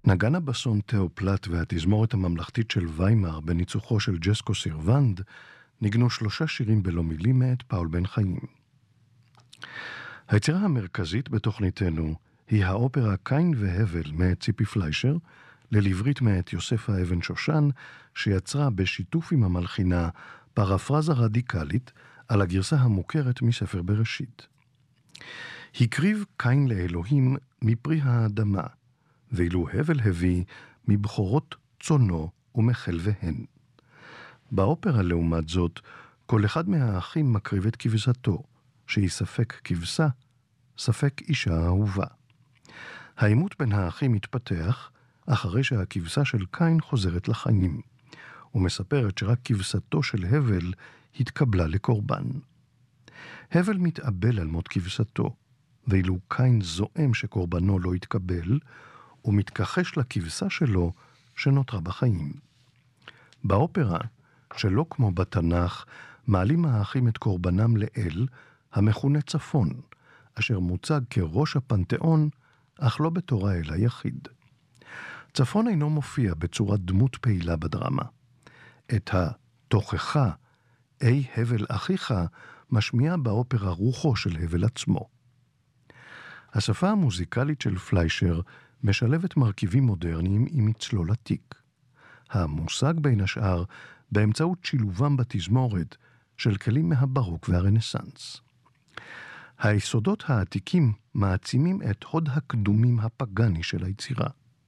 נגן הבסון תאו פלט והתזמורת הממלכתית של ויימאר בניצוחו של ג'סקו סירוונד ניגנו 3 שירים בלא מילים מאת פאול בן חיים. היצירה המרכזית בתוכניתנו היא האופרה קין והבל מאת ציפי פליישר, ללברית מאת יוספה אבן שושן, שיצרה בשיתוף עם המלחינה פרפרזה רדיקלית על הגרסה המוכרת מספר בראשית. הקריב קין לאלוהים מפרי האדמה, ואילו הבל הביא מבחורות צונו ומחלביהן. באופרה לעומת זאת, כל אחד מהאחים מקריב את כבשתו, שהיא ספק כבשה, ספק אישה אהובה. העימות בין האחים מתפתח אחרי שהכבשה של קין חוזרת לחיים, ומספרת שרק כבשתו של הבל התקבלה לקורבן. הבל מתאבל על מות כבשתו, ואילו קין זועם שקורבנו לא התקבל, ומתכחש לכבשה שלו שנותרה בחיים. באופרה, שלא כמו בתנ"ך, מעלים האחים את קורבנם לאל, המכונה צפון, אשר מוצג כראש הפנתיאון, אך לא בתור האל היחיד. צפון אינו מופיע בצורת דמות פעילה בדרמה. את התוכחה, אי הבל אחיך, משמיע באופרה רוחו של הבל עצמו. השפה המוזיקלית של פליישר משלבת מרכיבים מודרניים עם מצלול עתיק. המושג בין השאר באמצעות שילובם בתזמורת של כלים מהברוק והרנסנס. היסודות העתיקים מעצימים את הוד הקדומים הפגני של היצירה.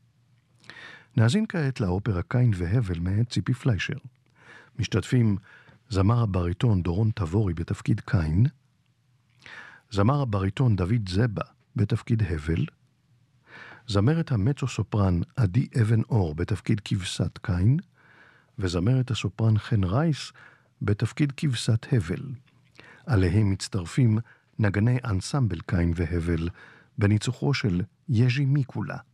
נאזין כעת לאופרה קין והבל מאת ציפי פליישר. משתתפים זמר הבריטון דורון תבורי בתפקיד קין, זמר הבריטון דוד זבה בתפקיד הבל, זמרת המצו סופרן עדי אבן אור בתפקיד כבשת קין, וזמרת הסופרן חן רייס בתפקיד כבשת הבל. עליהם מצטרפים נגני אנסמבל קין והבל בניצוחו של יז'י מיקולה.